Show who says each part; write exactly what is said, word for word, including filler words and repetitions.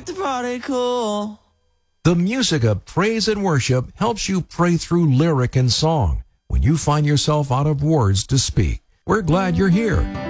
Speaker 1: the party cool.
Speaker 2: The music of praise and worship helps you pray through lyric and song when you find yourself out of words to speak. We're glad you're here.